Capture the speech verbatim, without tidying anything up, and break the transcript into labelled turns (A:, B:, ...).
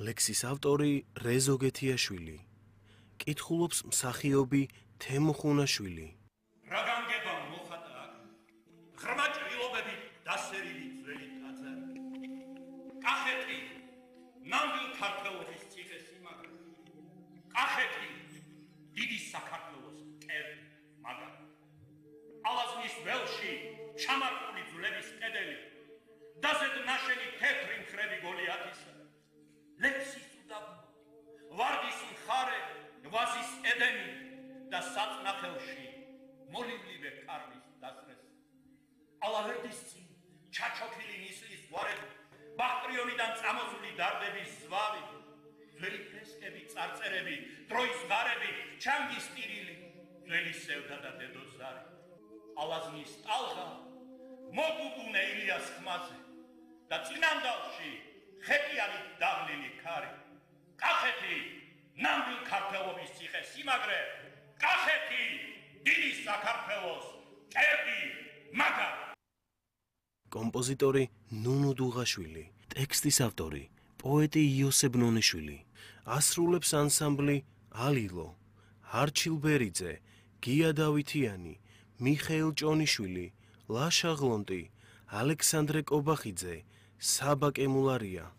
A: ლექსის ავტორი რეზო გეთიაშვილი. კითხულობს მსახიობი თემო ხუნაშვილი.
B: რა განგება მოხატა აქ? ღრმა ჭრილობებით დასერილი ძველი ტაძარი. კახეთი ნამდვილ ქართველობის ციხესიმაგრე. კახეთი დიდი საქართველოს მტერი მაგარი. ალაზნის ველში ჩამარხული ძვლების კედელი. დასეთ ნაშენი თეთრი მხრები გოლიათისა. ლექსის უდაბნო, ვარდის მხარე, ვაზის ედენი და საწნახელში მოლიბლივე კარლის დასრეს. ალავერდის წინ ჩაჩოქილი ნისლის გვარები, ბაქტრიონიდან წამოსული დარდების ზვავი, ძველი ფრესკები, წარწერები, დროის ღარები, ჩანგის ტირილი, ძველი სევდა და დედოზარი. ალაზნის ტალღა მოგუგუნე ილიას ხმაზე და წინანდალში ხეტიალით დაღლილი ქარი. კახეთი ნამდვილ ქართველობის ციხესიმაგრე. კახეთი დიდი საქართველოს მტერი მაგარი.
A: კომპოზიტორი ნუნუ დუღაშვილი, ტექსტის ავტორი პოეტი იოსებ ნონიშვილი. ასრულებს ანსამბლი ალილო, არჩილ ბერიძე, გია დავითიანი, მიხეილ ჭონიშვილი, ლაშა ღლონტი, ალექსანდრე კობახიძე, საბა კემულარია.